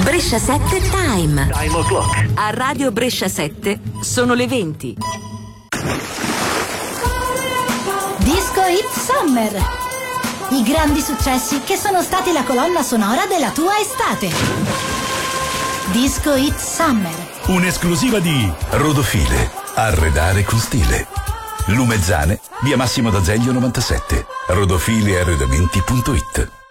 Brescia 7 Time. Time o'clock. A Radio Brescia 7 sono le 20. Disco Hit Summer. I grandi successi che sono stati la colonna sonora della tua estate. Disco Hit Summer. Un'esclusiva di Rodofile. Arredare con stile. Lumezzane, via Massimo d'Azeglio 97. Rodofilearredamenti.it.